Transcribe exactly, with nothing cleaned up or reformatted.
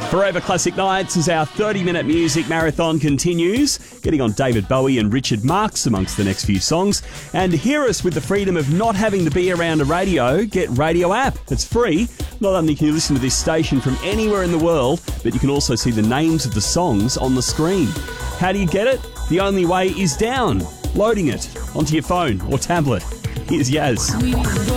Forever Classic Nights as our thirty-minute music marathon continues, getting on David Bowie and Richard Marx amongst the next few songs. And hear us with the freedom of not having to be around a radio. Get Radio App. It's free. Not only can you listen to this station from anywhere in the world, but you can also see the names of the songs on the screen. How do you get it? The only way is down, loading it onto your phone or tablet. Here's Yaz.